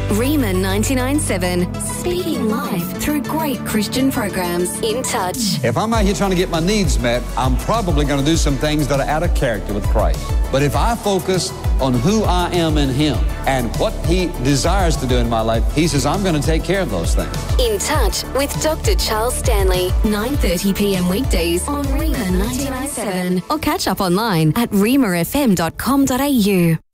Rima 99.7, speaking life through great Christian programs. In Touch. If I'm out here trying to get my needs met, I'm probably going to do some things that are out of character with Christ. But if I focus on who I am in Him and what He desires to do in my life, He says, I'm going to take care of those things. In Touch with Dr. Charles Stanley, 9:30 p.m. weekdays on Rima 99.7. Or catch up online at rimafm.com.au.